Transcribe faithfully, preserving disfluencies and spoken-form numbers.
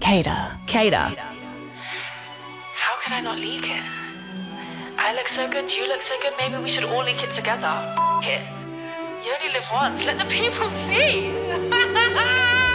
Cater. Cater. How could I not leak it? I look so good, you look so good, maybe we should all leak it together. F it. You only live once, let the people see.